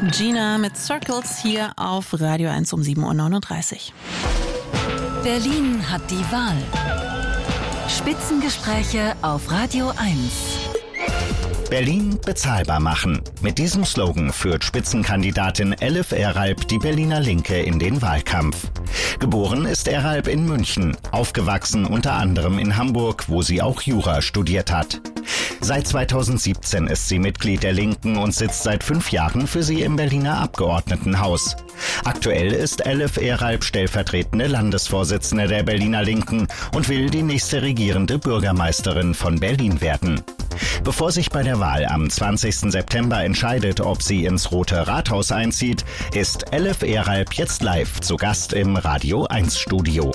Gina mit Circles hier auf Radio 1 um 7.39 Uhr. Berlin hat die Wahl. Spitzengespräche auf Radio 1. Berlin bezahlbar machen. Mit diesem Slogan führt Spitzenkandidatin Elif Eralp die Berliner Linke in den Wahlkampf. Geboren ist Eralp in München, aufgewachsen unter anderem in Hamburg, wo sie auch Jura studiert hat. Seit 2017 ist sie Mitglied der Linken und sitzt seit 5 Jahren für sie im Berliner Abgeordnetenhaus. Aktuell ist Elif Eralp stellvertretende Landesvorsitzende der Berliner Linken und will die nächste regierende Bürgermeisterin von Berlin werden. Bevor sich bei der Wahl am 20. September entscheidet, ob sie ins Rote Rathaus einzieht, ist Elif Eralp jetzt live zu Gast im Radio 1 Studio.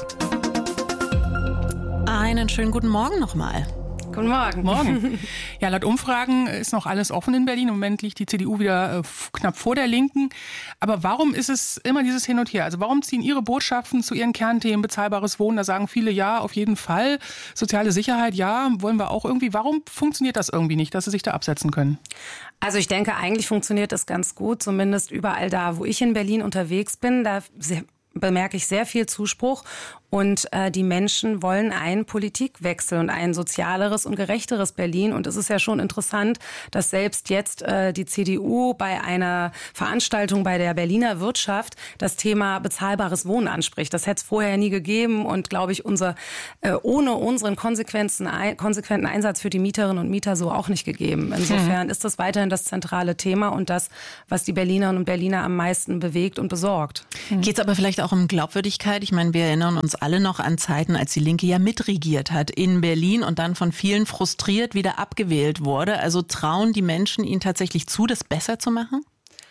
Einen schönen guten Morgen nochmal. Guten Morgen. Morgen. Ja, laut Umfragen ist noch alles offen in Berlin. Im Moment liegt die CDU wieder knapp vor der Linken. Aber warum ist es immer dieses Hin und Her? Also warum ziehen Ihre Botschaften zu Ihren Kernthemen bezahlbares Wohnen? Da sagen viele ja, auf jeden Fall. Soziale Sicherheit, ja, wollen wir auch irgendwie. Warum funktioniert das irgendwie nicht, dass Sie sich da absetzen können? Also ich denke, eigentlich funktioniert das ganz gut. Zumindest überall da, wo ich in Berlin unterwegs bin, da bemerke ich sehr viel Zuspruch. Und die Menschen wollen einen Politikwechsel und ein sozialeres und gerechteres Berlin. Und es ist ja schon interessant, dass selbst jetzt die CDU bei einer Veranstaltung bei der Berliner Wirtschaft das Thema bezahlbares Wohnen anspricht. Das hätte es vorher nie gegeben und, glaube ich, ohne unseren konsequenten Einsatz für die Mieterinnen und Mieter so auch nicht gegeben. Insofern ist das weiterhin das zentrale Thema und das, was die Berlinerinnen und Berliner am meisten bewegt und besorgt. Geht es aber vielleicht auch um Glaubwürdigkeit? Ich meine, wir erinnern uns alle noch an Zeiten, als die Linke ja mitregiert hat in Berlin und dann von vielen frustriert wieder abgewählt wurde. Also trauen die Menschen ihnen tatsächlich zu, das besser zu machen?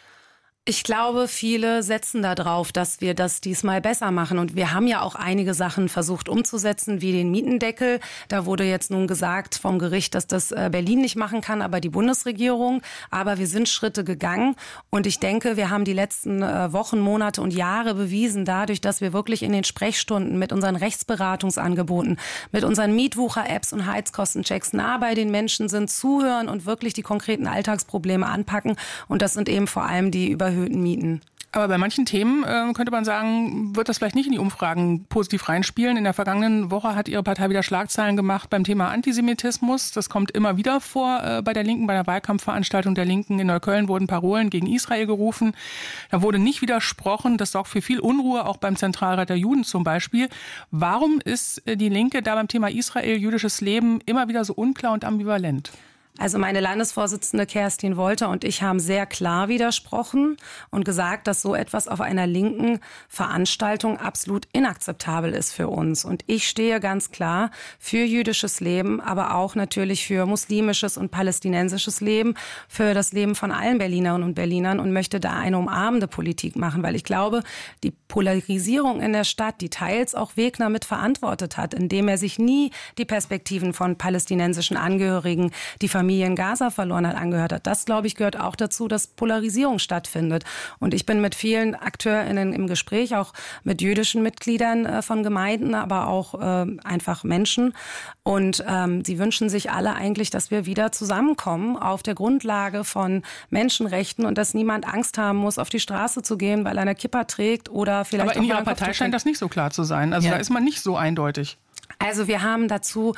Ich glaube, viele setzen da drauf, dass wir das diesmal besser machen. Und wir haben ja auch einige Sachen versucht umzusetzen, wie den Mietendeckel. Da wurde jetzt nun gesagt vom Gericht, dass das Berlin nicht machen kann, aber die Bundesregierung. Aber wir sind Schritte gegangen. Und ich denke, wir haben die letzten Wochen, Monate und Jahre bewiesen dadurch, dass wir wirklich in den Sprechstunden mit unseren Rechtsberatungsangeboten, mit unseren Mietwucher-Apps und Heizkostenchecks nah bei den Menschen sind, zuhören und wirklich die konkreten Alltagsprobleme anpacken. Und das sind eben vor allem die überhöhten Mieten. Aber bei manchen Themen könnte man sagen, wird das vielleicht nicht in die Umfragen positiv reinspielen. In der vergangenen Woche hat Ihre Partei wieder Schlagzeilen gemacht beim Thema Antisemitismus. Das kommt immer wieder vor bei der Linken. Bei der Wahlkampfveranstaltung der Linken in Neukölln wurden Parolen gegen Israel gerufen. Da wurde nicht widersprochen. Das sorgt für viel Unruhe, auch beim Zentralrat der Juden zum Beispiel. Warum ist die Linke da beim Thema Israel, jüdisches Leben immer wieder so unklar und ambivalent? Also meine Landesvorsitzende Kerstin Wolter und ich haben sehr klar widersprochen und gesagt, dass so etwas auf einer linken Veranstaltung absolut inakzeptabel ist für uns. Und ich stehe ganz klar für jüdisches Leben, aber auch natürlich für muslimisches und palästinensisches Leben, für das Leben von allen Berlinerinnen und Berlinern und möchte da eine umarmende Politik machen, weil ich glaube, die Polarisierung in der Stadt, die teils auch Wegner mit verantwortet hat, indem er sich nie die Perspektiven von palästinensischen Angehörigen, die Familie in Gaza verloren hat, angehört hat. Das, glaube ich, gehört auch dazu, dass Polarisierung stattfindet. Und ich bin mit vielen AkteurInnen im Gespräch, auch mit jüdischen Mitgliedern von Gemeinden, aber auch einfach Menschen. Und sie wünschen sich alle eigentlich, dass wir wieder zusammenkommen auf der Grundlage von Menschenrechten und dass niemand Angst haben muss, auf die Straße zu gehen, weil er eine Kippa trägt oder vielleicht aber in Ihrer Partei scheint das nicht so klar zu sein. Also da ist man nicht so eindeutig. Also wir haben dazu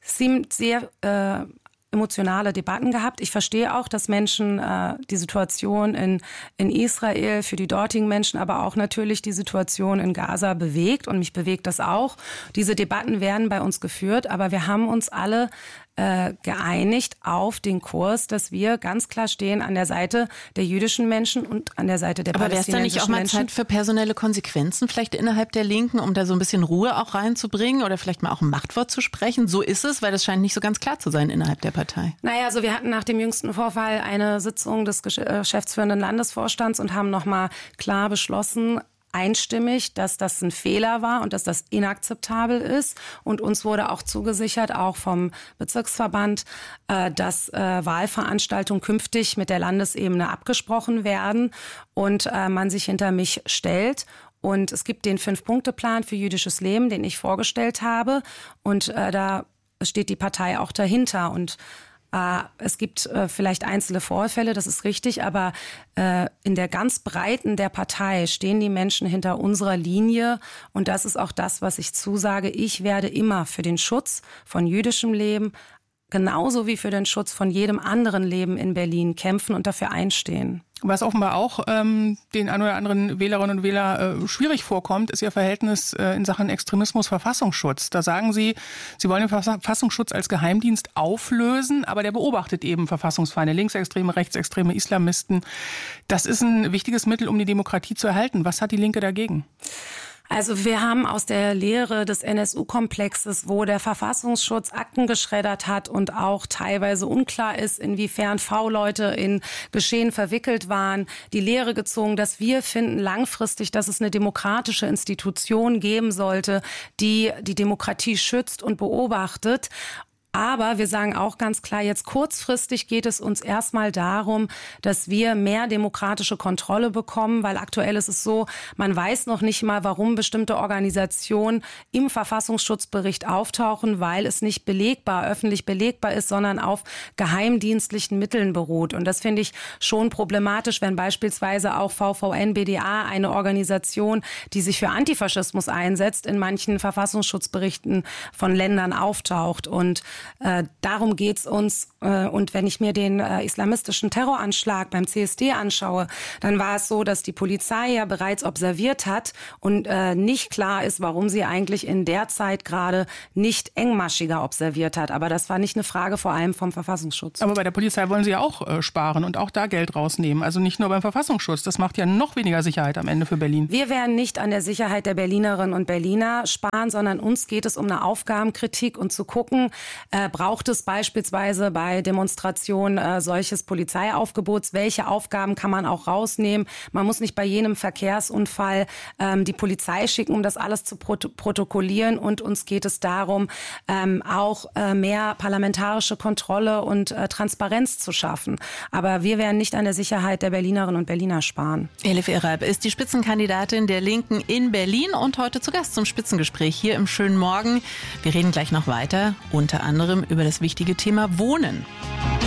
sehr emotionale Debatten gehabt. Ich verstehe auch, dass Menschen die Situation in Israel für die dortigen Menschen, aber auch natürlich die Situation in Gaza bewegt und mich bewegt das auch. Diese Debatten werden bei uns geführt, aber wir haben uns alle geeinigt auf den Kurs, dass wir ganz klar stehen an der Seite der jüdischen Menschen und an der Seite der palästinensischen Menschen. Aber wäre es da nicht auch mal Zeit für personelle Konsequenzen vielleicht innerhalb der Linken, um da so ein bisschen Ruhe auch reinzubringen oder vielleicht mal auch ein Machtwort zu sprechen? So ist es, weil das scheint nicht so ganz klar zu sein innerhalb der Partei. Naja, also wir hatten nach dem jüngsten Vorfall eine Sitzung des geschäftsführenden Landesvorstands und haben nochmal klar beschlossen, einstimmig, dass das ein Fehler war und dass das inakzeptabel ist. Und uns wurde auch zugesichert, auch vom Bezirksverband, dass Wahlveranstaltungen künftig mit der Landesebene abgesprochen werden und man sich hinter mich stellt. Und es gibt den 5-Punkte-Plan für jüdisches Leben, den ich vorgestellt habe. Und da steht die Partei auch dahinter. Und Es gibt vielleicht einzelne Vorfälle, das ist richtig, aber in der ganz Breiten der Partei stehen die Menschen hinter unserer Linie und das ist auch das, was ich zusage. Ich werde immer für den Schutz von jüdischem Leben, genauso wie für den Schutz von jedem anderen Leben in Berlin kämpfen und dafür einstehen. Was offenbar auch den ein oder anderen Wählerinnen und Wähler schwierig vorkommt, ist Ihr Verhältnis in Sachen Extremismus-Verfassungsschutz. Da sagen Sie, Sie wollen den Verfassungsschutz als Geheimdienst auflösen, aber der beobachtet eben Verfassungsfeinde, Linksextreme, Rechtsextreme, Islamisten. Das ist ein wichtiges Mittel, um die Demokratie zu erhalten. Was hat die Linke dagegen? Also wir haben aus der Lehre des NSU-Komplexes, wo der Verfassungsschutz Akten geschreddert hat und auch teilweise unklar ist, inwiefern V-Leute in Geschehen verwickelt waren, die Lehre gezogen, dass wir finden langfristig, dass es eine demokratische Institution geben sollte, die die Demokratie schützt und beobachtet. Aber wir sagen auch ganz klar, jetzt kurzfristig geht es uns erstmal darum, dass wir mehr demokratische Kontrolle bekommen, weil aktuell ist es so, man weiß noch nicht mal, warum bestimmte Organisationen im Verfassungsschutzbericht auftauchen, weil es nicht belegbar, öffentlich belegbar ist, sondern auf geheimdienstlichen Mitteln beruht. Und das finde ich schon problematisch, wenn beispielsweise auch VVN-BDA, eine Organisation, die sich für Antifaschismus einsetzt, in manchen Verfassungsschutzberichten von Ländern auftaucht. Und darum geht's uns. Und wenn ich mir den islamistischen Terroranschlag beim CSD anschaue, dann war es so, dass die Polizei ja bereits observiert hat und nicht klar ist, warum sie eigentlich in der Zeit gerade nicht engmaschiger observiert hat. Aber das war nicht eine Frage vor allem vom Verfassungsschutz. Aber bei der Polizei wollen Sie ja auch sparen und auch da Geld rausnehmen. Also nicht nur beim Verfassungsschutz. Das macht ja noch weniger Sicherheit am Ende für Berlin. Wir werden nicht an der Sicherheit der Berlinerinnen und Berliner sparen, sondern uns geht es um eine Aufgabenkritik und zu gucken, braucht es beispielsweise bei Demonstrationen solches Polizeiaufgebots? Welche Aufgaben kann man auch rausnehmen? Man muss nicht bei jedem Verkehrsunfall die Polizei schicken, um das alles zu protokollieren. Und uns geht es darum, auch mehr parlamentarische Kontrolle und Transparenz zu schaffen. Aber wir werden nicht an der Sicherheit der Berlinerinnen und Berliner sparen. Elif Eralp ist die Spitzenkandidatin der Linken in Berlin und heute zu Gast zum Spitzengespräch hier im schönen Morgen. Wir reden gleich noch weiter, unter anderem über das wichtige Thema Wohnen.